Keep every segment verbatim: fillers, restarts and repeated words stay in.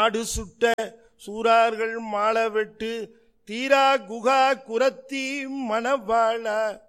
நாடு சுட்ட சூரார்கள் மாளவெட்டு தீரா குகா குரத்தி மணவாழ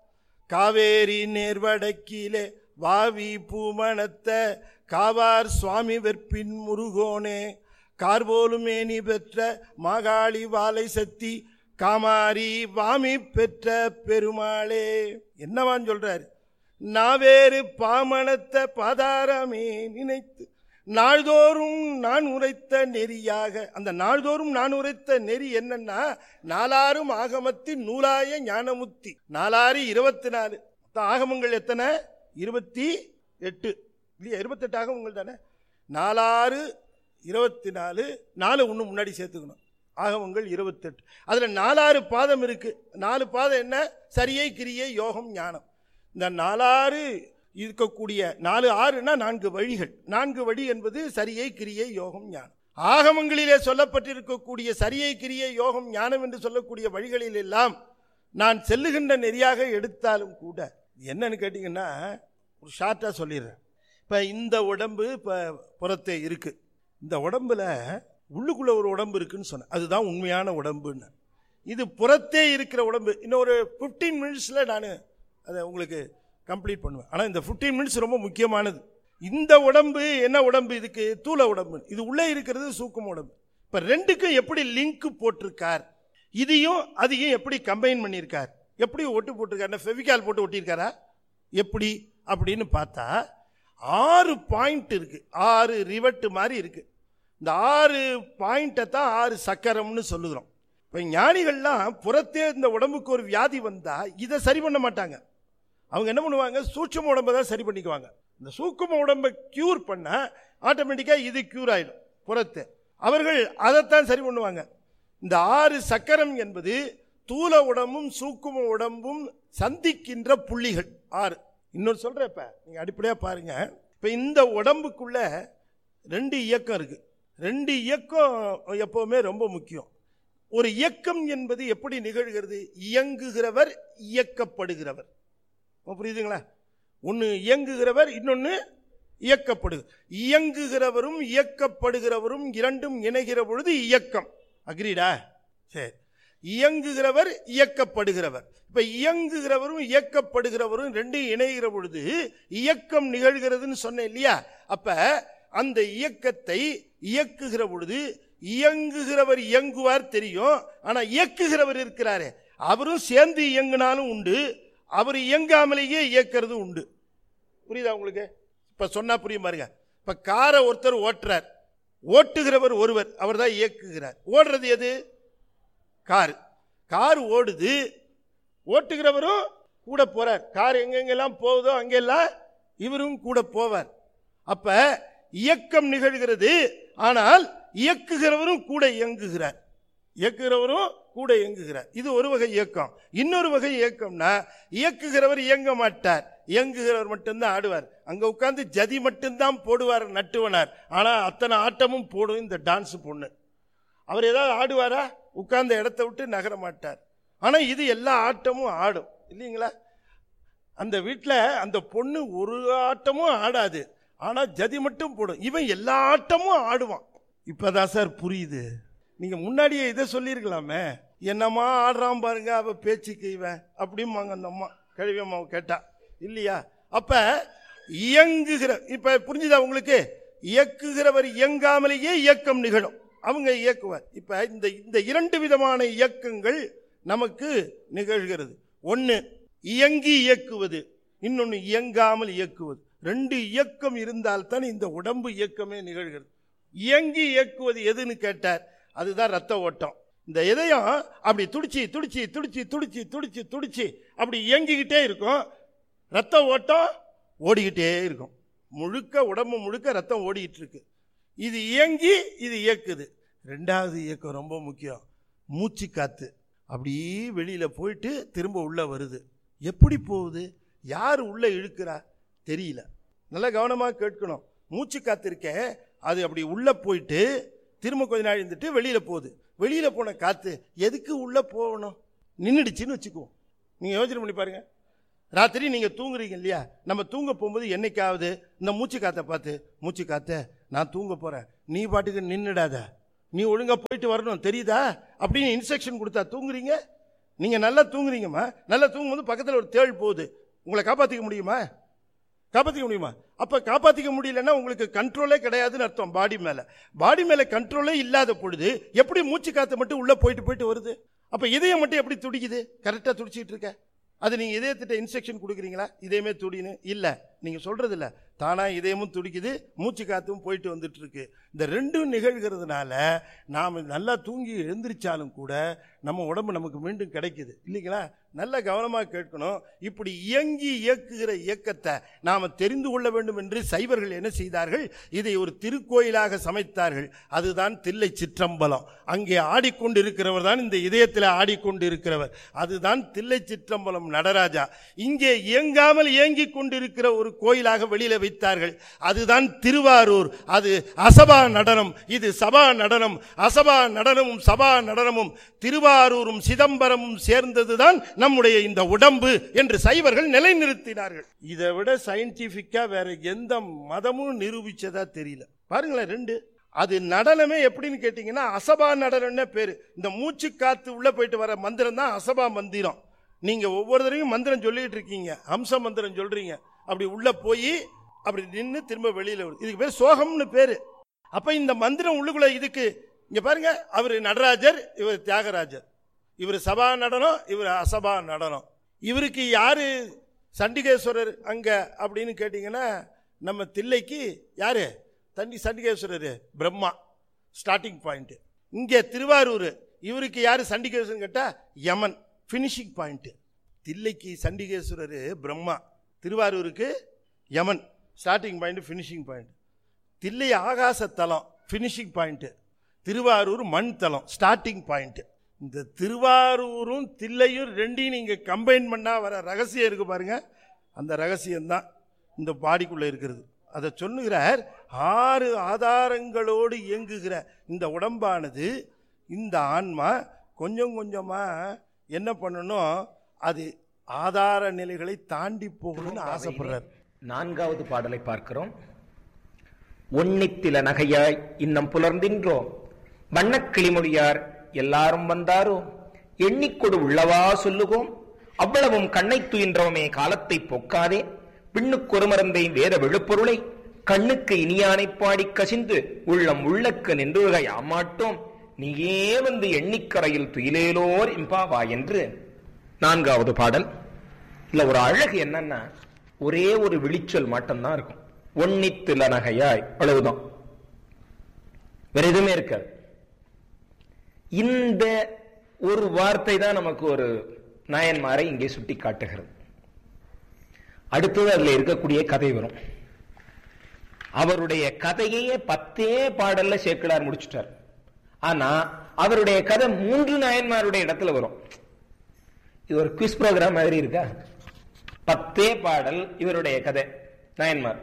காவேரி நேர்வடக்கிலே வாவி பூமணத்த காவார் சுவாமி வெற்பின் முருகோனே கார்போலும் மேனி பெற்ற மாகாளி வாலை சக்தி காமாரி வாமி பெற்ற பெருமாளே. என்னவான்னு சொல்றாரு? நாவேறு பாமணத்த பாதாரமே நினைத்து நாள்தோறும் நான் உரைத்த நெறியாக. அந்த நாள்தோறும் நான் உரைத்த நெறி என்னன்னா, நாலாரும் ஆகமத்தின் நூலாய ஞானமுத்தி. நாலாறு இருபத்தி நாலு ஆகமங்கள் எத்தனை? இருபத்தி எட்டு இல்லையா? இருபத்தெட்டு ஆகமங்கள் தானே. நாலாறு இருபத்தி நாலு நாலு ஒன்று முன்னாடி சேர்த்துக்கணும். ஆகமங்கள் இருபத்தெட்டு. அதில் நாலாறு பாதம் இருக்கு. நாலு பாதம் என்ன? சரியை கிரியை யோகம் ஞானம். இந்த நாலாறு இருக்கக்கூடிய நாலு ஆறுனா நான்கு வழிகள். நான்கு வழி என்பது சரியை கிரியை யோகம் ஞானம். ஆகமங்களிலே சொல்லப்பட்டிருக்கக்கூடிய சரியை கிரியை யோகம் ஞானம் என்று சொல்லக்கூடிய வழிகளில் எல்லாம் நான் செல்லுகின்ற நெறியாக எடுத்தாலும் கூட என்னன்னு கேட்டீங்கன்னா, ஒரு ஷார்ட்டா சொல்லிடுறேன். இப்போ இந்த உடம்பு இப்போ புறத்தே இருக்கு. இந்த உடம்புல உள்ளுக்குள்ள ஒரு உடம்பு இருக்குன்னு சொன்னேன். அதுதான் உண்மையான உடம்புன்னு. இது புறத்தே இருக்கிற உடம்பு. இன்னொரு ஃபிஃப்டீன் மினிட்ஸில் நான் அதை உங்களுக்கு கம்ப்ளீட் பண்ணுவேன். ஆனால் இந்த ஃபிஃப்டீன் மினிட்ஸ் ரொம்ப முக்கியமானது. இந்த உடம்பு என்ன உடம்பு? இதுக்கு தூள உடம்பு. இது உள்ளே இருக்கிறது சூக்கும உடம்பு. இப்போ ரெண்டுக்கும் எப்படி லிங்க் போட்டிருக்கார்? இதையும் அதையும் எப்படி கம்பைன் பண்ணியிருக்கார்? எப்படி ஒட்டு போட்டிருக்காரு? ஃபெவிகால் போட்டு ஒட்டியிருக்காரா? எப்படி அப்படின்னு பார்த்தா ஆறு பாயிண்ட் இருக்கு. ஆறு ரிவெட்டு மாதிரி இருக்கு. இந்த ஆறு பாயிண்டை தான் ஆறு சக்கரம்னு சொல்லுகிறோம். இப்போ ஞானிகள்லாம் புறத்தே இந்த உடம்புக்கு ஒரு வியாதி வந்தால் இதை சரி பண்ண மாட்டாங்க. அவங்க என்ன பண்ணுவாங்க? சூட்சும உடம்பை தான் சரி பண்ணிக்குவாங்க. இந்த சூக்கும உடம்பை கியூர் பண்ண ஆட்டோமேட்டிக்காக இது கியூர் ஆகிடும் புறத்தை. அவர்கள் அதைத்தான் சரி பண்ணுவாங்க. இந்த ஆறு சக்கரம் என்பது தூல உடம்பும் சூக்கும உடம்பும் சந்திக்கின்ற புள்ளிகள் ஆறு. இன்னொரு சொல்கிறேன். இப்போ நீங்கள் அடிப்படையாக பாருங்க. இப்போ இந்த உடம்புக்குள்ள ரெண்டு இயக்கம் இருக்கு. ரெண்டு இயக்கம் எப்பவுமே ரொம்ப முக்கியம். ஒரு இயக்கம் என்பது எப்படி நிகழ்கிறது? இயங்குகிறவர், இயக்கப்படுகிறவர். புரியுதுங்களா? ஒன்று இயங்குகிறவர், இன்னொன்று இயக்கப்படுகிறது. இயங்குகிறவரும் இயக்கப்படுகிறவரும் இரண்டும் இணைகிற பொழுது இயக்கம். அக்ரீடா? சரி. இயங்குகிறவர் இயக்கப்படுகிறவர். இப்ப இயங்குகிறவரும் இயக்கப்படுகிறவரும் ரெண்டும் இணைகிற பொழுது இயக்கம் நிகழ்கிறதுன்னு சொன்னேன் இல்லையா? அப்ப அந்த இயக்கத்தை இயக்குகிற பொழுது இயங்குகிறவர் இயங்குவார் தெரியும். ஆனா இயக்குகிறவர் இருக்கிறாரே, அவரும் சேர்ந்து இயங்கினாலும் உண்டு, அவர் இயங்காமலேயே இயக்கிறது உண்டு. புரியுதா உங்களுக்கு? இப்ப சொன்னா புரியும் பாருங்க. இப்ப காரை ஒருத்தர் ஓட்டுறார், ஓட்டுகிறவர் ஒருவர், அவர் தான் இயக்குகிறார். ஓடுறது எது? கார். கார் ஓடுது, ஓட்டுகிறவரும் கூட போறார். கார் எங்கெங்கெல்லாம் போகுதோ அங்கெல்லாம் இவரும் கூட போவார். அப்ப இயக்கம் நிகழ்கிறது, ஆனால் இயக்குகிறவரும் கூட இயங்குகிறார். இயக்குகிறவரும் கூட இயங்குகிறார். இது ஒரு வகை இயக்கம். இன்னொரு வகை இயக்கம்னா இயக்குகிறவர் இயங்க மாட்டார், இயங்குகிறவர் மட்டும்தான் ஆடுவார். அங்க உட்கார்ந்து ஜதி மட்டும்தான் போடுவார் நட்டுவனார். ஆனா அத்தனை ஆட்டமும் போடும் இந்த டான்ஸ் பொண்ணு. அவர் ஏதாவது ஆடுவாரா? உட்கார்ந்த இடத்த விட்டு நகர மாட்டார். ஆனா இது எல்லா ஆட்டமும் ஆடும் இல்லைங்களா? அந்த வீட்டில் அந்த பொண்ணு ஒரு ஆட்டமும் ஆடாது, ஆனா ஜதி மட்டும் போடும். இவன் எல்லா ஆட்டமும் ஆடுவான். இப்பதான் சார் புரியுது. நீங்க முன்னாடியே இதை சொல்லியிருக்கலாமே. என்னம்மா ஆடுறான் பாருங்க அவ பேச்சுக்கு இவன் அப்படிம்பாங்க அந்த அம்மா, கழுவி அம்மாவை கேட்டா இல்லையா? அப்ப இயங்குகிற, இப்ப புரிஞ்சுதா உங்களுக்கு? இயக்குகிறவர் இயங்காமலேயே இயக்கம் நிகழும், அவங்க இயக்குவார். இப்ப இந்த இந்த இரண்டு விதமான இயக்கங்கள் நமக்கு நிகழ்கிறது. ஒன்று இயங்கி இயக்குவது, இன்னொன்று இயங்காமல் இயக்குவது. ரெண்டு இயக்கம் இருந்தால்தான் இந்த உடம்பு இயக்கமே நிகழ்கிறது. இயங்கி இயக்குவது எதுன்னு கேட்டார், அதுதான் ரத்த ஓட்டம். இந்த இதயம் அப்படி துடிச்சு துடிச்சு துடிச்சு துடிச்சு துடிச்சு துடிச்சு அப்படி இயங்கிக்கிட்டே இருக்கும். ரத்த ஓட்டம் ஓடிக்கிட்டே இருக்கும். முழுக்க உடம்பு முழுக்க ரத்தம் ஓடிக்கிட்டு இருக்கு. இது இயங்கி இது இயக்குது. ரெண்டாவது இயக்கம் ரொம்ப முக்கியம். மூச்சு காத்து அப்படியே வெளியில போயிட்டு திரும்ப உள்ள வருது. எப்படி போகுது? யார் உள்ள இழுக்கிறா தெரியல. நல்லா கவனமாக கேட்கணும். மூச்சு காத்து இருக்கேன், அது அப்படி உள்ள போயிட்டு திரும்ப கொஞ்ச நாள் இருந்துட்டு வெளியில போகுது. வெளியில போன காத்து எதுக்கு உள்ள போகணும்? நின்றுடுச்சுன்னு வச்சுக்குவோம். நீங்க யோசனை பண்ணி பாருங்க. ராத்திரி நீங்க தூங்குறீங்க இல்லையா? நம்ம தூங்க போகும்போது என்னைக்காவது இந்த மூச்சு காத்தை பார்த்து, மூச்சு காத்த நான் தூங்க போறேன், நீ பாட்டுக்கு நின்றுடாத நீ ஒழுங்கா போயிட்டு வரணும் தெரியுதா அப்படின்னு இன்ஸ்ட்ரக்ஷன் கொடுத்தா தூங்குறீங்க? நீங்க நல்லா தூங்குறீங்கம்மா, நல்லா தூங்கும்போது பக்கத்தில் ஒரு தேள் போகுது, உங்களை காப்பாற்றிக்க முடியுமா? காப்பாற்றிக்க முடியுமா? அப்ப காப்பாற்றிக்க முடியலன்னா உங்களுக்கு கண்ட்ரோலே கிடையாதுன்னு அர்த்தம். பாடி மேல பாடி மேல கண்ட்ரோலே இல்லாத பொழுது எப்படி மூச்சு காத்து மட்டும் உள்ள போயிட்டு போயிட்டு வருது? அப்ப இதயம் மட்டும் எப்படி துடிக்குது? கரெக்டா துடிச்சிட்டு இருக்க. அது நீங்க இதயத்திட்ட இன்ஸ்ட்ரக்ஷன் கொடுக்குறீங்களா இதயமே துடின்னு? இல்ல, நீங்க சொல்றது இல்ல, தானா இதயமும் துடிக்குது, மூச்சு காத்தும் போயிட்டு வந்துட்டு இருக்கு. இந்த ரெண்டும் நிகழ்கிறதுனால நாம் நல்லா தூங்கி எழுந்திரிச்சாலும் கூட நம்ம உடம்பு நமக்கு மீண்டும் கிடைக்குது இல்லைங்களா? நல்ல கவனமாக கேட்கணும். இப்படி இயங்கி இயக்குகிற இயக்கத்தை நாம் தெரிந்து கொள்ள வேண்டும் என்று சைவர்கள் என்ன செய்தார்கள்? இதை ஒரு திருக்கோயிலாக சமைத்தார்கள். அதுதான் தில்லை சிற்றம்பலம். அங்கே ஆடிக்கொண்டிருக்கிறவர் தான் இந்த இதயத்தில் ஆடிக்கொண்டிருக்கிறவர், அதுதான் தில்லை சிற்றம்பலம் நடராஜா. இங்கே இயங்காமல் இயங்கி கொண்டிருக்கிற ஒரு கோயிலாக வெளியில வைத்தார்கள், அதுதான் திருவாரூர். அது அசபா நடனம், இது சபா நடனம். அசபா நடனமும் சபா நடனமும் திருவாரூரும் சிதம்பரமும் சேர்ந்ததுதான் நம்முடைய இந்த உடம்பு என்று சைவர்கள் நிலைநிறுத்தினார்கள். இதை விட சயின்டிபிக்கா வேற எந்த மதமும் நிரூபிச்சதா தெரியல. பாருங்களேன், ரெண்டு அது நடனமே எப்படின்னு கேட்டீங்கன்னா அசபா நடனம்னு பேரு. இந்த மூச்சு காத்து உள்ள போயிட்டு வர மந்திரம் தான் அசபா மந்திரம். நீங்க ஒவ்வொருத்தரையும் மந்திரம் சொல்லிட்டு இருக்கீங்க, ஹம்ச மந்திரம் சொல்றீங்க, அப்படி உள்ள போய் அப்படி நின்று திரும்ப வெளியில வருது. இதுக்கு பேர் சோகம்னு பேரு. அப்ப இந்த மந்திரம் உள்ளுக்குள்ள இதுக்கு இங்க பாருங்க, அவரு நடராஜர், இவர் தியாகராஜர், இவர் சபா நடனம், இவர் அசபா நடனம். இவருக்கு யாரு சண்டிகேஸ்வரர் அங்க அப்படின்னு கேட்டீங்கன்னா நம்ம தில்லைக்கு யாரு தண்டி சண்டிகேஸ்வரர் பிரம்மா ஸ்டார்டிங் பாயிண்ட். இங்கே திருவாரூர் இவருக்கு யாரு சண்டிகேஸ்வரன் கேட்டா யமன் ஃபினிஷிங் பாயிண்ட். தில்லைக்கு சண்டிகேஸ்வரர் பிரம்மா, திருவாரூருக்கு யமன் starting point finishing point. Thillai ஆகாச தலம் ஃபினிஷிங் பாயிண்ட், திருவாரூர் மண் தலம் ஸ்டார்டிங் பாயிண்ட். இந்த திருவாரூரும் தில்லையும் ரெண்டையும் நீங்க கம்பைன் பண்ணா வர ரகசியம் இருக்கு பாருங்க, அந்த ரகசியம்தான் இந்த பாடிக்குள்ள இருக்கிறது. அதை சொல்லுகிறார், ஆறு ஆதாரங்களோடு இயங்குகிற இந்த உடம்பானது, இந்த ஆன்மா கொஞ்சம் கொஞ்சமா என்ன பண்ணணும், அது ஆதார நிலைகளை தாண்டி போகணும்னு ஆசைப்படுறார். நான்காவது பாடலை பார்க்கிறோம். ஒன்னித்தில நகையாய் இன்னம் புலர்ந்தின்றோ, வண்ணக்கிளிமொழியார் எல்லாரும் வந்தாரோ, எண்ணிக்கொடு உள்ளவா சொல்லுவோம், அவ்வளவும் கண்ணை துயின்றோமே காலத்தை போக்காதே, பின்னுக்கொரு மருந்தை வேத விழுப்பொருளை கண்ணுக்கு இனியானை பாடி கசிந்து உள்ளம் உள்ளக்கு நின்றுகை ஆமாட்டோம், நீயே வந்து எண்ணிக்கரையில் துயிலேலோர் இம்பாவா என்று. நான்காவது பாடல் இல்ல ஒரு அழகு என்னன்னா, ஒரே ஒரு விழிச்சொல் மட்டும்தான் இருக்கும், ஒன்னித்தில நகையாய், அவ்வளவுதான், வேற எதுவுமே இருக்காது. இந்த ஒரு வார்த்தை தான் நமக்கு ஒரு நாயன்மாரை இங்கே சுட்டி காட்டுகிறது. அடுத்தது அதுல இருக்கக்கூடிய கதை வரும். அவருடைய கதையே பத்தே பாடல்ல சேக்கிழார் முடிச்சுட்டார். ஆனா அவருடைய கதை மூன்று நாயன்மாருடைய இடத்துல வரும். இது ஒரு குவிஸ் ப்ரோக்ராம் மாதிரி இருக்கா? பத்தே பாடல் இவருடைய கதை நாயன்மார்,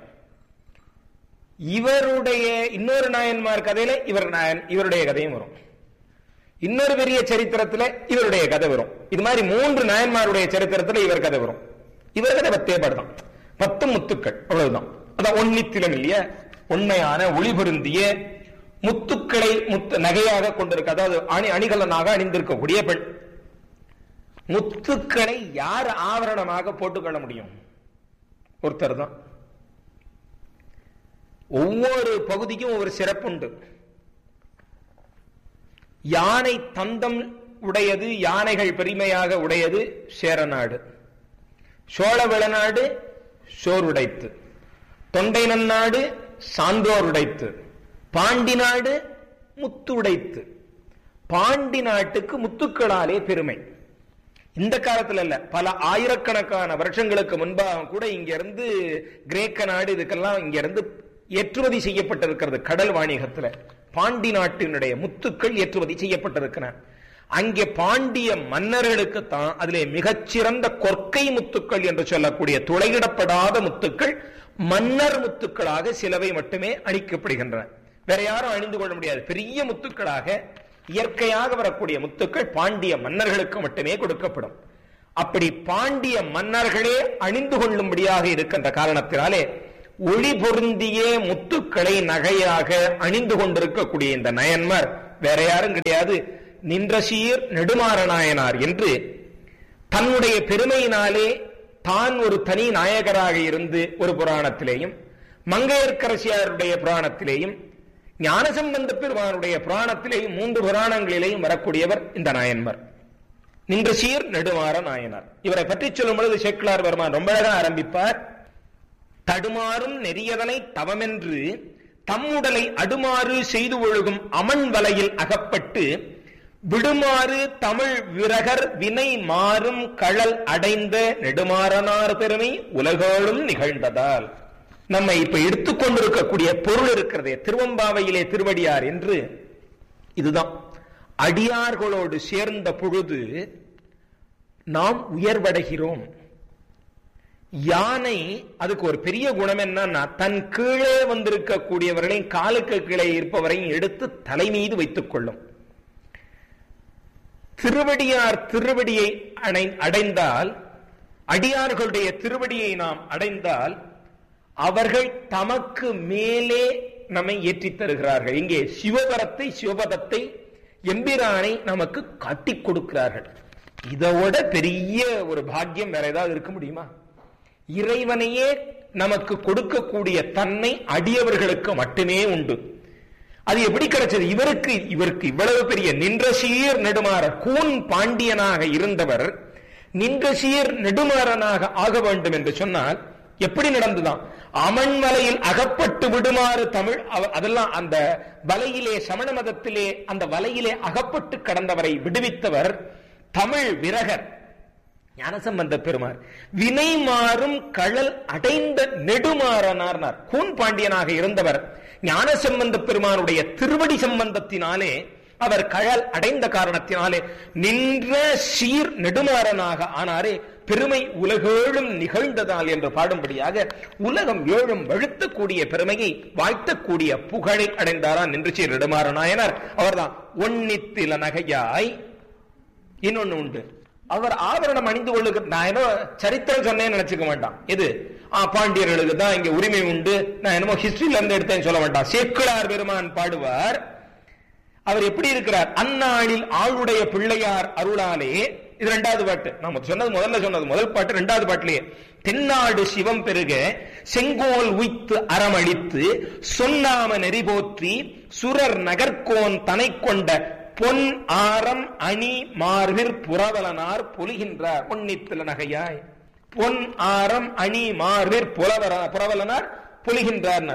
இவருடைய இன்னொரு நாயன்மார் கதையில இவர் நாயன் இவருடைய கதையும் வரும், இன்னொரு பெரிய சரித்திரத்துல இவருடைய கதை வரும். இது மாதிரி மூன்று நாயன்மாருடைய சரித்திரத்துல இவர் கதை வரும். இவர் கதை பத்தே பாடுதான், பத்து முத்துக்கள், அவ்வளவுதான். அதான் ஒன்னித்திலம் இல்லையா, உண்மையான ஒளி பொருந்திய முத்துக்களை முத்து நகையாக கொண்டிருக்க, அதாவது அணி அணிகலனாக அணிந்திருக்கக்கூடிய பெண். முத்துக்களை யார் ஆவரணமாக போட்டுக்கொள்ள முடியும்? ஒருத்தர் தான். ஒவ்வொரு பகுதிக்கும் ஒவ்வொரு சிறப்புண்டு. யானை தந்தம் உடையது, யானைகள் பெருமையாக உடையது சேரநாடு. சோழ விளநாடு சோறுடைத்து, தொண்டை நன்னாடு சான்றோர் உடைத்து, பாண்டி நாடு முத்து உடைத்து. பாண்டி நாட்டுக்கு முத்துக்களாலே பெருமை. இந்த காலத்துல இல்ல, பல ஆயிரக்கணக்கான வருஷங்களுக்கு முன்பாக கூட இங்க இருந்து கிரேக்க நாடு இதுக்கெல்லாம் இங்க இருந்து ஏற்றுமதி செய்யப்பட்டிருக்கிறது. கடல் வாணிகத்துல பாண்டி நாட்டினுடைய முத்துக்கள் ஏற்றுமதி செய்யப்பட்டிருக்கின்றன. அங்கே பாண்டிய மன்னர்களுக்கு தான் அதிலே மிகச்சிறந்த கொற்கை முத்துக்கள் என்று சொல்லக்கூடிய துளையிடப்படாத முத்துக்கள் மன்னர் முத்துக்களாக சிலவை மட்டுமே அணிக்கப்படுகின்றன. வேற யாரும் அணிந்து கொள்ள முடியாது. பெரிய முத்துக்களாக இயற்கையாக வரக்கூடிய முத்துக்கள் பாண்டிய மன்னர்களுக்கு மட்டுமே கொடுக்கப்படும். அப்படி பாண்டிய மன்னர்களே அணிந்து கொள்ளும்படியாக இருக்கின்ற காரணத்தினாலே ஒளி பொருந்திய முத்துக்களை நகையாக அணிந்து கொண்டிருக்கக்கூடிய இந்த நயன்மார் வேற யாரும் கிடையாது, நின்ற சீர் நெடுமாற நாயனார் என்று தன்னுடைய பெருமையினாலே தான் ஒரு தனி நாயகராக இருந்து ஒரு புராணத்திலேயும், மங்கையர்க்கரசியாருடைய புராணத்திலேயும், ஞானசம்பந்த பெருமானுடைய புராணத்திலேயும், மூன்று புராணங்களிலேயும் வரக்கூடியவர் இந்த நாயன்மார். நின்ற சீர் நெடுமாற நாயனார். இவரை பற்றி சொல்லும் பொழுது சேக்கிழார் பெருமான் ரொம்ப அழகா ஆரம்பிப்பார். தடுமாறும் நெறியதனை தவமென்று தம்முடலை அடுமாறு செய்து ஒழுகும் அமன் வலையில் அகப்பட்டு விடுமாறு தமிழ் விரகர் வினை மாறும் கழல் அடைந்த நெடுமாறனார் பெருமை உலகோடும் நிகழ்ந்ததால். நம்மை இப்ப எடுத்துக்கொண்டிருக்கக்கூடிய பொருள் இருக்கிறதே திருவம்பாவையிலே திருவடியார் என்று, இதுதான். அடியார்களோடு சேர்ந்த பொழுது நாம் உயர்வடைகிறோம். யானை அதுக்கு ஒரு பெரிய குணம் என்னன்னா, தன் கீழே வந்திருக்கக்கூடியவர்களையும் காலுக்கு கீழே இருப்பவரையும் எடுத்து தலை மீது வைத்துக் கொள்ளும். திருவடியார் திருவடியை அடைந்தால், அடியார்களுடைய திருவடியை நாம் அடைந்தால் அவர்கள் தமக்கு மேலே நம்மை ஏற்றி தருகிறார்கள். இங்கே சிவபரத்தை சிவபதத்தை எம்பிரானை நமக்கு காட்டிக் கொடுக்கிறார்கள். இதோட பெரிய ஒரு பாக்கியம் வேற ஏதாவது இருக்க முடியுமா? இறைவனையே நமக்கு கொடுக்கக்கூடிய தன்மை அடியவர்களுக்கு மட்டுமே உண்டு. அது எப்படி கிடைச்சது? இவருக்கு இவருக்கு இவ்வளவு பெரிய நின்ற சீர் நெடுமாறர் கூன் பாண்டியனாக இருந்தவர் நின்ற சீர் நெடுமாறனாக ஆக வேண்டும் என்று சொன்னால் எப்படி நடந்துதான்? அமன்மலையில் அகப்பட்டு விடுமாறு தமிழ், அதெல்லாம் அந்த வலையிலே, சமண மதத்திலே அந்த வலையிலே அகப்பட்டு கடந்தவரை விடுவித்தவர் தமிழ் விரகர் ஞானசம்பந்த பெருமார். வினை மாறும் கழல் அடைந்த நெடுமாறனார். கூன் பாண்டியனாக இருந்தவர் ஞானசம்பந்த பெருமானுடைய திருவடி சம்பந்தத்தினாலே, அவர் கழல் அடைந்த காரணத்தினாலே நின்ற சீர் நெடுமாறனாக ஆனாரே. பெருமை உலகேழும் நிகழ்ந்ததால் என்று பாடும்படியாக உலகம் ஏழும் வழுத்தக்கூடிய பெருமையை வாழ்த்தக்கூடிய புகழை அடைந்தாரா நின்ற சீர் நெடுமாற நாயனார். அவர்தான் ஒன்னித்தில நகையாய். இன்னொன்னு உண்டு, அவர் ஆபரணம் அணிந்து கொள்ளுகிற, நான் ஏதோ சரித்திரம் சொன்னேன்னு நினைச்சுக்க வேண்டாம். இது பாண்டியர்களுக்கு தான் இங்க உரிமை உண்டு, நான் என்னமோ ஹிஸ்டரியில இருந்து எடுத்தேன்னு சொல்ல வேண்டாம். சேக்கிழார் பெருமான் பாடுவார். அவர் எப்படி இருக்கிறார்? அந்நாளில் ஆளுடைய பிள்ளையார் அருளாலே. இது இரண்டாவது பாட்டு. நம்ம சொன்னது முதல்ல சொன்னது முதல் பாட்டு. இரண்டாவது பாட்டிலேயே தென்னாடு சிவம் பெருக செங்கோல் உய்த்து அறமளித்து சொன்னாம நெறி போற்றி சுரர் நகர்கோன் தனை கொண்ட பொன் ஆரம் அணி மார்பிற் புறவலனார் பொலிகின்றார். பொன்னித்தில நகையாய் பொன் ஆரம் அணி மார்பிற் புறவலனார் பொலிகின்றார்.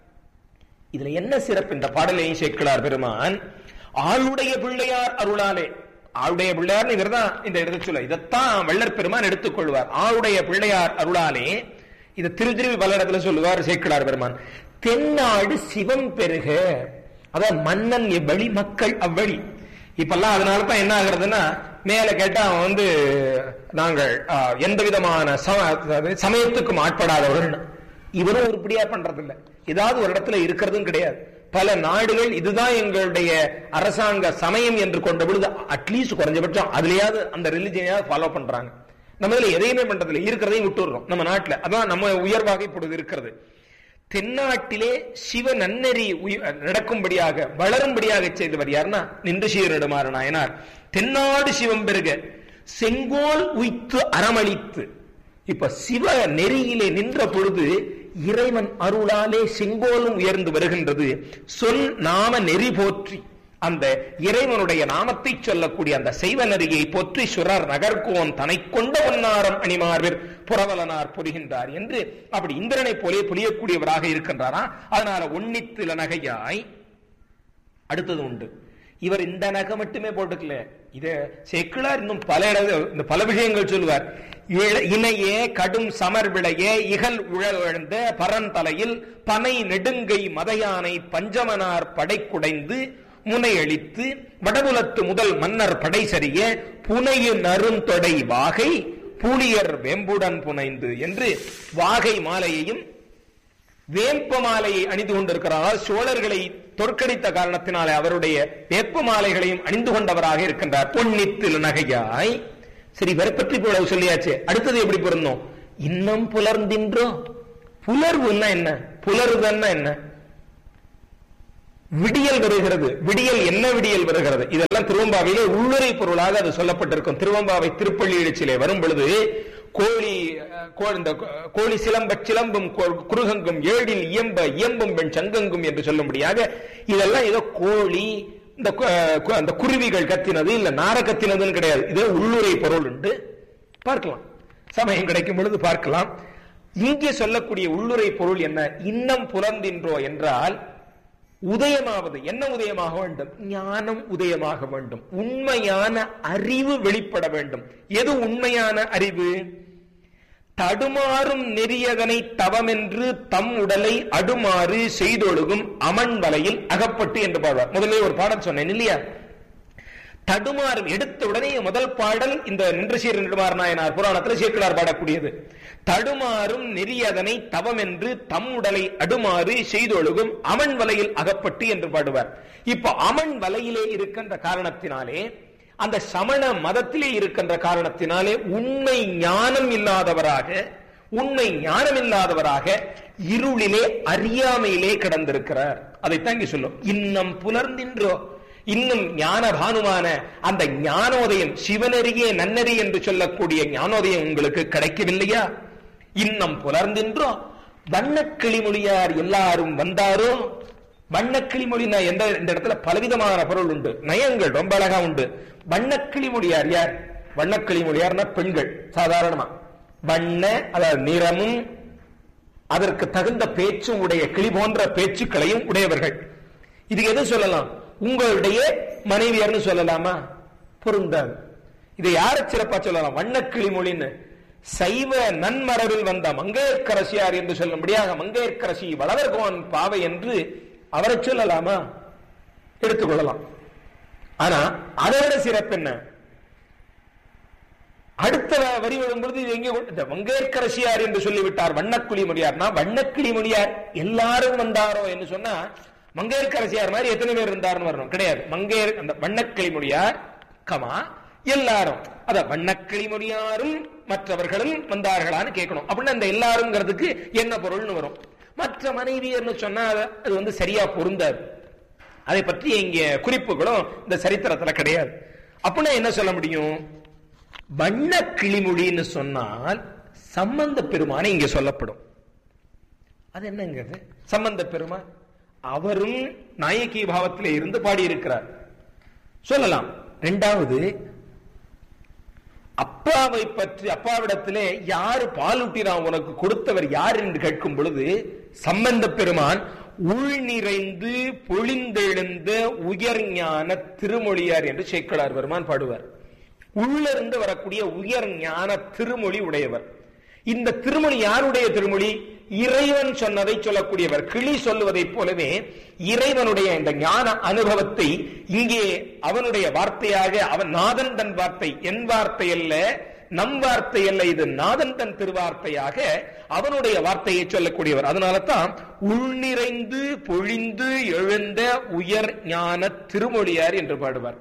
இதுல என்ன சிறப்பு? இந்த பாடலையும் சேக்கிழார் பெருமான் ஆளுடைய பிள்ளையார் அருளாலே. ஆளுடைய பிள்ளையார் இவர்தான் இந்த இடத்துல சொல்ல, இதைத்தான் வள்ளற் பெருமான் எடுத்துக்கொள்வார். ஆளுடைய பிள்ளையார் அருளாலே. இதை திரு திருவி பல இடத்துல சொல்லுவார் சேக்கிழார் பெருமான். தென்னாடு சிவம் பெருக, அதான் மன்னன் எவ்வழி மக்கள் அவ்வழி. இப்பெல்லாம் அதனாலதான் என்ன ஆகுறதுன்னா, மேல கேட்டா அவன் வந்து நாங்கள் எந்த விதமான சமயத்துக்கும் ஆட்படாதவர்கள். இவரும் உருப்படியா பண்றதில்லை, ஏதாவது ஒரு இடத்துல இருக்கிறதும் கிடையாது. பல நாடுகள் இதுதான் எங்களுடைய அரசாங்க சமயம் என்று கொண்ட பொழுது அட்லீஸ்ட் குறைஞ்சபட்சம் அதுலயாவது அந்த ரிலிஜியனையாவது ஃபாலோ பண்றாங்க. நம்ம இதுல எதையுமே பண்றதில்லை, இருக்கிறதையும் விட்டுடுறோம் நம்ம நாட்டுல. அதான் நம்ம உயர்வாக இப்பொழுது இருக்கிறது. தென்னாட்டிலே சிவ நன்னெறி நடக்கும்படியாக வளரும்படியாக செய்தவர் யாருன்னா நின்ற சீர் நெடுமாற நாயனார். தென்னாடு சிவம் பெருக செங்கோல் உய்த்து அறமளித்து. இப்ப சிவ நெறியிலே நின்ற பொழுது இறைவன் அருளாலே செங்கோலும் உயர்ந்து வருகின்றது. சொல் நாம நெறி போற்றி, அந்த இறைவனுடைய நாமத்தை சொல்லக்கூடிய அந்த செய்வ நெறியை போற்றி சுரர் நகர்கோன் தனை கொண்ட ஒன்னாரம் அணிமார்பிற் புறவலனார் பொலிகின்றார் என்று அப்படி இந்திரனை போலே பொலியக்கூடியவராக இருக்கின்றாரா. அதனால ஒன்னித்தில நகையாய். அடுத்தது உண்டு, இவர் இந்த நகை மட்டுமே போட்டுக்கல, இத சேக்கிழார் இன்னும் பல இந்த பல விஷயங்கள் சொல்லுவார். இணையே கடும் சமர் விளையே இகல் உழழ்ந்த பரந்தலையில் பனை நெடுங்கை மதையானை பஞ்சமனார் படை குடைந்து முனையளித்து வடபுலத்து முதல் மன்னர் படை சரிய புனையு நருந்தொடை வாகை பூலியர் வேம்புடன் புனைந்து என்று வாகை மாலையையும் வேப்ப மாலையை அணிந்து கொண்டிருக்கிறார். சோழர்களை தோற்கடித்த காரணத்தினாலே அவருடைய வேப்ப மாலைகளையும் அணிந்து கொண்டவராக இருக்கின்றார். பொன்னித்தில் நகையாய். சரி, இவரை பற்றி போல சொல்லியாச்சு. அடுத்தது எப்படி பொருந்தோம்? இன்னும் புலர்ந்தின்றோ. புலர்வுன்னா என்ன? புலருதன்னா என்ன? விடியல் வருகிறது. விடியல் என்ன விடியல் வருகிறது? இதெல்லாம் திருவம்பாவையிலே உள்ளுரை பொருளாக அது சொல்லப்பட்டிருக்கும். திருவம்பாவை திருப்பள்ளி எழுச்சியிலே வரும் பொழுது கோழி கோழி சிலம்ப சிலம்பும் குருகங்கும் ஏழில் இயம்ப இயம்பும் பெண் சங்கங்கும் என்று சொல்லும்படியாக இதெல்லாம் ஏதோ கோழி இந்த குருவிகள் கத்தினது இல்ல நார கத்தினதுன்னு கிடையாது. இது உள்ளுரை பொருள் உண்டு, பார்க்கலாம், சமயம் கிடைக்கும் பொழுது பார்க்கலாம். இங்கே சொல்லக்கூடிய உள்ளுரை பொருள் என்ன? இன்னம் புலர்ந்தின்றோ என்றால் உதயமாவது என்ன உதயமாக வேண்டும்? ஞானம் உதயமாக வேண்டும், உண்மையான அறிவு வெளிப்பட வேண்டும். எது உண்மையான அறிவு? தடுமாறும் நெறியதனை தவமென்று தம் உடலை அடுமாறு செய்தொழுகும் அமன் வலையில் அகப்பட்டு என்று பாடுவார். முதலே ஒரு பாடல் சொன்னேன் இல்லையா? தடுமாறும் எடுத்த உடனே முதல் பாடல் இந்த நின்று சீர் நெடுமாறு நாயனார் புராணத்தில் சேர்க்கிறார் பாடக்கூடியது. தடுமாறும் நெறியதனை தவமென்று தம் உடலை அடுமாறு செய்தொழுகும் அமன் வலையில் அகப்பட்டு என்று பாடுவார். இப்ப அமன் வலையிலே இருக்கின்ற காரணத்தினாலே, அந்த சமண மதத்திலே இருக்கின்ற காரணத்தினாலே உண்மை ஞானம் இல்லாதவராக உண்மை ஞானம் இல்லாதவராக இருளிலே அறியாமையிலே கிடந்திருக்கிறார். அதைத்தான் இங்கே சொல்லும். இன்னம் புலர்ந்தின்றோ, இன்னும் ஞான பானுமான அந்த ஞானோதயம், சிவனறியே நன்னறி என்று சொல்லக்கூடிய ஞானோதயம் உங்களுக்கு கிடைக்கவில்லையா? இன்னம் புலர்ந்தின்றோ. வண்ணக்கிளிமொழியார் எல்லாரும் வந்தாரோ. வண்ணக்கிளிமொழினா எந்த இந்த இடத்துல பலவிதமான பொருள் உண்டு, நயங்கள் ரொம்ப அழகா உண்டு. வண்ணக்கிளிமொழியார் யார்? வண்ணக்கிளிமொழியார்னா பெண்கள். சாதாரணமா வண்ண அதாவது நிறமும் அதற்கு தகுந்த பேச்சும் உடைய கிளி போன்ற பேச்சுக்களையும் உடையவர்கள். இது எது சொல்லலாம்? உங்களுடைய மனைவியர்னு சொல்லலாமா? பொருந்தாது. இதை யார சிறப்பா சொல்லலாம்? வண்ணக்கிளிமொழின்னு. சைவ நன்மரபில் வந்த மங்கையர்க்கரசியார் என்று சொல்லும்படியாக மங்கையர்க்கரசி வளவர்கோன் பாவை என்று அவரை சொல்லலாமா? எடுத்துக்கொள்ளலாம். ஆனா அதை விட சிறப்பு என்ன? அடுத்த வரி வரும்பொழுது எங்கே மங்கையர்க்கரசியார் என்று சொல்லிவிட்டார். வண்ணக்கிளிமொழியார்னா வண்ணக்கிளிமொழியார் எல்லாரும் வந்தாரோ என்று சொன்னா மங்கையர்க்கரசியார் மாதிரி எத்தனை பேர் இருந்தார்னு வரணும்? கிடையாது. மங்கையர் அந்த வண்ணக்கிளிமொழியார் கமா எல்லாரும், அத வண்ணக்கிளிமொழியாரும் மற்றவர்களும் வந்தார்களான்னு கேட்கணும். அப்படின்னா அந்த எல்லாருங்கிறதுக்கு என்ன பொருள்னு வரும்? மற்ற மனைவியர்னு சொன்னா அது வந்து சரியா பொருந்தாது. அதை பற்றி இங்க குறிப்புகளும் இந்த சரித்திரத்துல கிடையாது. அப்படின்னா என்ன சொல்ல முடியும்? வண்ண கிளிமொழின்னு சொன்னால் சம்பந்த பெருமானை இங்க சொல்லப்படும். அது என்னங்கிறது? சம்பந்த பெருமான் அவரும் நாயகி பாவத்திலே இருந்து பாடியிருக்கிறார் சொல்லலாம். இரண்டாவது, அப்பாவை பற்றி அப்பாவிடத்திலே யாரு பாலூட்டினான் உனக்கு கொடுத்தவர் யார் என்று கேட்கும் பொழுது சம்பந்த பெருமான் உள் நிறைந்து பொழிந்தெழுந்த உயர் ஞான திருமொழியார் என்று சேக்கிழார் பெருமான் பாடுவார். உள்ளிருந்து வரக்கூடிய உயர் ஞான திருமொழி உடையவர். இந்த திருமொழி யாருடைய திருமொழி? இறைவன் சொன்னதை சொல்லக்கூடியவர். கிளி சொல்லுவதை போலவே இறைவனுடைய இந்த ஞான அனுபவத்தை இங்கே அவனுடைய வார்த்தையாக, அவன் நாதன் தன் வார்த்தை, என் வார்த்தை அல்ல, நம் வார்த்தை அல்ல, இது நாதன் தன் திருவார்த்தையாக அவனுடைய வார்த்தையை சொல்லக்கூடியவர். அதனால தான் உள்நிறைந்து பொழிந்து எழுந்த உயர் ஞான திருமொழியார் என்று பாடுவார்.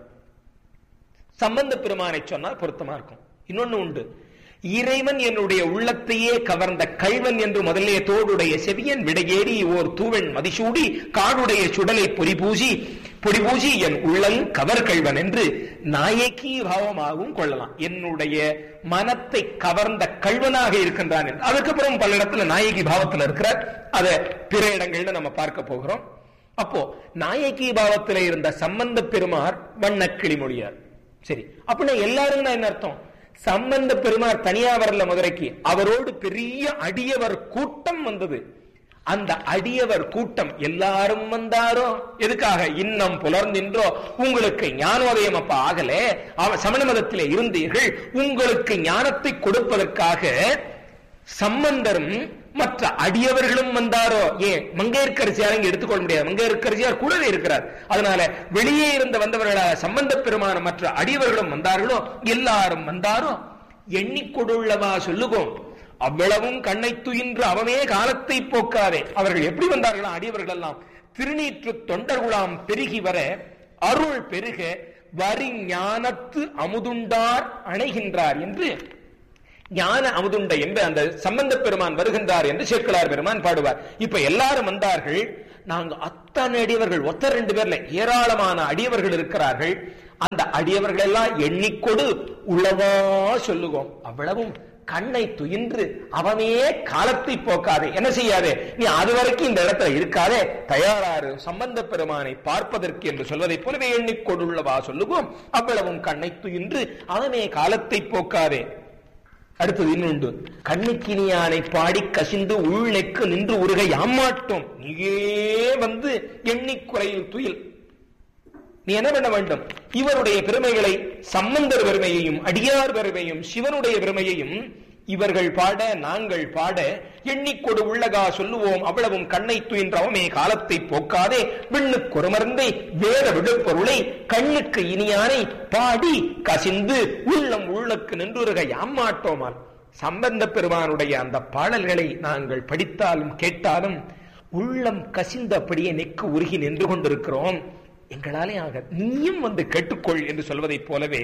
சம்பந்த பெருமானை சொன்னால் பொருத்தமா இருக்கும். இன்னொன்னு உண்டு, இறைவன் என்னுடைய உள்ளத்தையே கவர்ந்த கல்வன் என்று முதலே தோடுடைய செவியன் விடையேறி ஓர் தூவன் மதிசூடி காடுடைய சுடலை பொறிபூசி பொறிபூசி என் உள்ளல் கவர் கல்வன் என்று நாயகி பாவமாகவும் கொள்ளலாம். என்னுடைய மனத்தை கவர்ந்த கல்வனாக இருக்கின்றான் என்று. அதுக்கப்புறம் பல இடத்துல நாயகி பாவத்தில் இருக்கிறார். அதை பிற இடங்கள்ல நம்ம பார்க்க போகிறோம். அப்போ நாயகி பாவத்தில் இருந்த சம்பந்த பெருமார் வண்ணக்கிளிமொழியார். சரி, அப்படின்னா எல்லாரும் என்ன அர்த்தம்? சம்பந்த பெருமார் தனியா வரல மதுரைக்கு, அவரோடு பெரிய அடியவர் கூட்டம் வந்தது. அந்த அடியவர் கூட்டம் எல்லாரும் வந்தாரோ. எதுக்காக? இன்னம் புலர்ந்தின்றோ, உங்களுக்கு ஞானோதயம் அப்ப ஆகல, சமண மதத்திலே இருந்தீர்கள், உங்களுக்கு ஞானத்தை கொடுப்பதற்காக சம்பந்தரும் மற்ற அடியவர்களும் வந்தாரோ. ஏன் மங்கையர்க்கரசியார் இங்க எடுத்துக்கொள்ள முடியாது, மங்கையர்க்கரசியார் கூடவே இருக்கிறார். அதனால வெளியே இருந்து வந்தவர்களாக சம்பந்த பெருமான மற்ற அடியவர்களும் வந்தார்களோ. எல்லாரும் வந்தாரோ. எண்ணிக்கொடுள்ளவா சொல்லுவோம், அவ்வளவும் கண்ணை துயின்று அவமே காலத்தை போக்காதே. அவர்கள் எப்படி வந்தார்களா? அடியவர்கள் எல்லாம் திருநீற்று தொண்டர்குலாம் பெருகி வர அருள் பெருக வரி ஞானத்து அமுதுண்டார் அணைகின்றார் என்று ஞான அமுதுண்ட என்று அந்த சம்பந்த பெருமான் வருகின்றார் என்று சேக்கிழார் பெருமான் பாடுவார். இப்ப எல்லாரும் வந்தார்கள். நாங்க அத்தனை அடியவர்கள் ஒத்த ரெண்டு பேர்ல ஏராளமான அடியவர்கள் இருக்கிறார்கள். அந்த அடியவர்கள் எல்லாம் எண்ணிக்கொடு உளவா சொல்லுவோம். அவ்வளவும் கண்ணை துயின்று அவனே காலத்தை போக்காதே, என்ன செய்யாதே, நீ அது வரைக்கும் இந்த இடத்துல இருக்காதே, தயாராறு சம்பந்த பெருமானை பார்ப்பதற்கு என்று சொல்வதை போலவே எண்ணிக்கொடுள்ளவா சொல்லுவோம். அவ்வளவும் கண்ணை துயின்று அவனே காலத்தை போக்காதே. அடுத்தது இன்னொன்று, கண்ணுக்கினியானை பாடி கசிந்து உள்நெக்கு நின்று உருக யாமாட்டோம், நீயே வந்து எண்ணிக்குறையில் துயில். நீ என்ன பண்ண வேண்டும், இவருடைய பெருமைகளை, சம்பந்தர் பெருமையையும் அடியார் பெருமையும் சிவனுடைய பெருமையையும் இவர்கள் பாட நாங்கள் பாட எண்ணிக்கொடு உள்ளகா சொல்லுவோம். அவ்வளவும் கண்ணை துயின்றவமே காலத்தை போக்காதே, விண்ணுக்கு ஒரு மருந்தை வேற விடுப்பொருளை கண்ணுக்கு இனியானை பாடி கசிந்து உள்ளம் உள்ளக்கு நின்றுருக யாமாட்டோமால். சம்பந்த பெருமானுடைய அந்த பாடல்களை நாங்கள் படித்தாலும் கேட்டாலும் உள்ளம் கசிந்தபடியே நெக்கு உருகி நின்று கொண்டிருக்கிறோம். எங்களாலே ஆக, நீயும் வந்து கேட்டுக்கொள் என்று சொல்வதைப் போலவே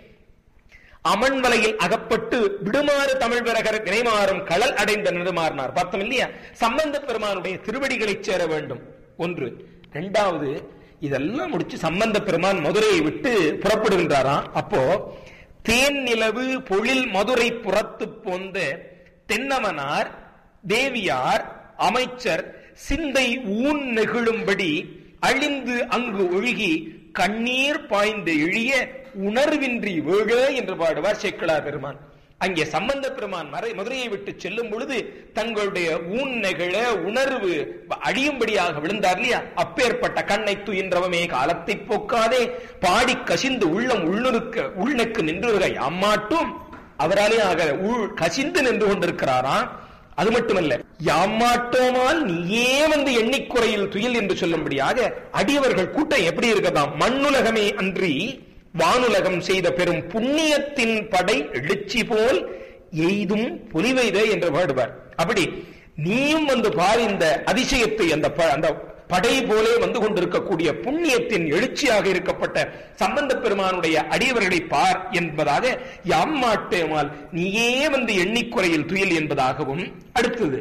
அமன்மலையில் அகப்பட்டு விடுமாறு தமிழ் பிறகர் வினைமாறும் களல் அடைந்த நெடுமாறினார். பார்த்தோம் இல்லையா, சம்பந்த பெருமானுடைய திருவடிகளை சேர வேண்டும் ஒன்று. இரண்டாவது, இதெல்லாம் முடிச்சு சம்பந்த பெருமான் மதுரையை விட்டு புறப்படுகின்றாராம். அப்போ தேன் நிலவு பொழில் மதுரை புறத்து போந்த தென்னமனார் தேவியார் அமைச்சர் சிந்தை ஊன் நெகிழும்படி அழிந்து அங்கு ஒழுகி கண்ணீர் பாய்ந்து எழிய உணர்வின்றி வேழ என்று பாடுவார் சேக்கிழார் பெருமான். அங்கே சம்பந்த பெருமான் மறை மதுரையை விட்டு செல்லும் பொழுது தங்களுடைய ஊன் நெகிழ உணர்வு அழியும்படியாக விழுந்தார் இல்லையா, அப்பேற்பட்ட கண்ணை துயின்றவமே காலத்தை போக்காதே பாடி கசிந்து உள்ளம் உள்ளுருக்க உள்நெக்கு நின்றுக யாமாட்டும். அவராலே ஆக உள் கசிந்து நின்று கொண்டிருக்கிறாராம். அது மட்டுமல்ல, யாமாட்டோமால் நீயே வந்து எண்ணிக்குறையில் துயில் என்று சொல்லும்படியாக அடியவர்கள் கூட்டம் எப்படி இருக்கதாம், மண்ணுலகமே அன்றி வானுலகம் செய்த பெரும் புண்ணியத்தின் படை எழுச்சி போல் எய்தும் பொலிவைத என்று பாடுவார். அப்படி நீயும் வந்து பார் இந்த அதிசயத்தை, அந்த அந்த படை போலே வந்து கொண்டிருக்கக்கூடிய புண்ணியத்தின் எழுச்சியாக இருக்கப்பட்ட சம்பந்த பெருமானுடைய அடியவர்களை பார் என்பதாக யாமாட்டேமால் நீயே வந்து எண்ணிக்குறையில் துயில் என்பதாகவும். அடுத்தது,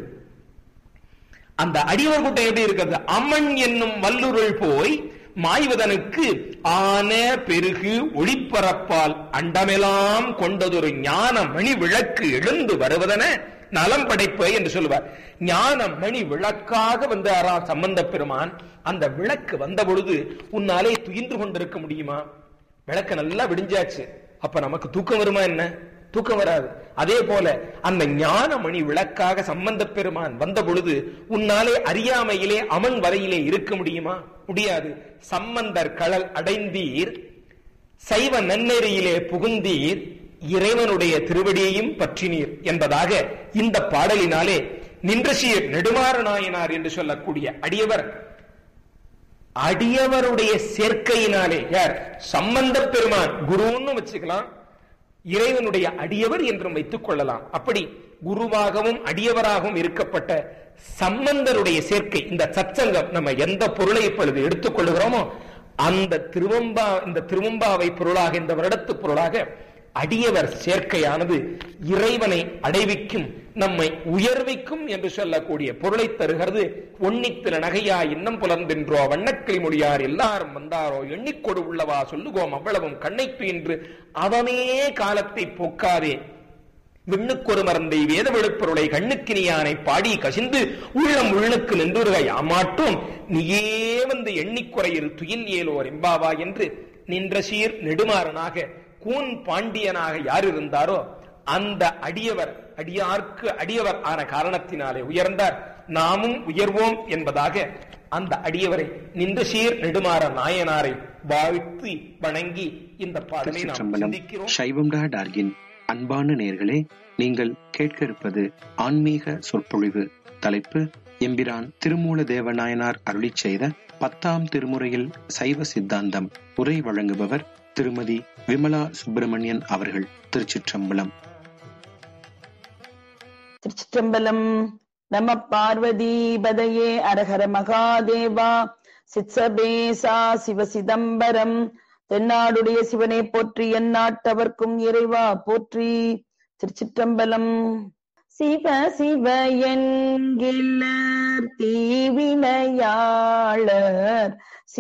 அந்த அடியவர் கூட்டம் எப்படி இருக்கிறது, அமன் என்னும் வல்லுருள் போய் மாய்வதனுக்கு ஆன பெருகு ஒளிப்பரப்பால் அண்டமெல்லாம் கொண்டதொரு ஞான மணி விளக்கு எழுந்து வருவதென நலம் படைப்பு என்று சொல்லுவார். ஞான மணி விளக்காக வந்தாரா சம்பந்த பெருமான். அந்த விளக்கு வந்த பொழுது உன்னாலே துயின்று கொண்டிருக்க முடியுமா? விளக்கு நல்லா விடிஞ்சாச்சு, அப்ப நமக்கு தூக்கம் வருமா? என்ன தூக்கம் வராது. அதே போல அந்த ஞான மணி விளக்காக சம்பந்த பெருமான் வந்த பொழுது உன்னாலே அறியாமையிலே அமன் வரையிலே இருக்க முடியுமா? முடியாது. சம்பந்தர் களல் அடைந்தீர், சைவ நன்னெறியிலே புகுந்தீர், இறைவனுடைய திருவடியையும் பற்றினீர் என்பதாக இந்த பாடலினாலே நின்றசீர் நெடுமாற நாயனார் என்று சொல்லக்கூடிய அடியவர், அடியவருடைய சேர்க்கையினாலே, யார் சம்பந்த பெருமான் குருன்னு வச்சுக்கலாம், இறைவனுடைய அடியவர் என்றும் வைத்துக் கொள்ளலாம். அப்படி குருவாகவும் அடியவராகவும் இருக்கப்பட்ட சம்பந்தருடைய சேர்க்கை, இந்த சத்சங்கம், நம்ம எந்த பொருளை இப்பொழுது எடுத்துக் கொள்ளுகிறோமோ அந்த திருவம்பா, இந்த திருவம்பாவை பொருளாக, இந்த வருடத்து பொருளாக அடியவர் சேர்க்கையானது இறைவனை அடைவிக்கும், நம்மை உயர்விக்கும் என்று சொல்லக்கூடிய பொருளை தருகிறது. ஒன்னித்திர நகையா இன்னம் புலர்ந்தென்றோ வண்ணக்கிளி மொழியார் எல்லாரும் வந்தாரோ எண்ணிக்கொடு உள்ளவா சொல்லுவோம் அவ்வளவும் கண்ணைத்து என்று அவனே காலத்தை போக்காதே விண்ணுக்கொரு மருந்தை வேத விழுப்பொருளை கண்ணுக்கினியானை பாடி கசிந்து உள்ளம் உள்ளுக்கு நின்றுருக யாமாட்டும் நீயே வந்து எண்ணிக்குறையில் துயில் ஏலோர் எம்பாவா என்று நின்ற சீர் நெடுமாறனாக கூன் பாண்டியனாக யார் இருந்தாரோ அந்த அடியவர், அடியார்க்கு அடியவர் ஆன காரணத்தினாலே உயர்ந்தார். நாமும் உயர்வோம் என்பதாக அந்த அடியவரை நின்ற சீர் நெடுமாற நாயனாரை வாழ்த்தி வணங்கி இந்த பாடலை நாம் சிந்திக்கிறோம். சைவம் டாட் ஆர்கின் அன்பான நேயர்களே, நீங்கள் கேட்க இருப்பது ஆன்மீக சொற்பொழிவு. தலைப்பு எம்பிரான் திருமூல தேவநாயனார் அருளிச் செய்த பத்தாம் திருமுறையில் சைவ சித்தாந்தம். உரை வழங்குபவர் திருமதி விமலா சுப்பிரமணியன் அவர்கள். திருச்சிற்றம்பலம். திருச்சிற்றம்பலம். நம பார்வதி பதையே அரஹர மகாதேவா. சித்சபேசா சிவ சிதம்பரம். தென்னாடுடைய சிவனை போற்றி, எந்நாட்டவர்க்கும் இறைவா போற்றி. திருச்சிற்றம்பலம். சிவ சிவ என்கில தீவினையாளர்